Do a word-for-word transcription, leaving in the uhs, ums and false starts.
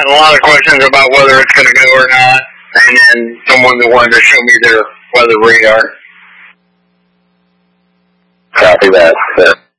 gotten a lot of questions about whether it's going to go or not, and then someone that wanted to show me their weather radar. Copy that.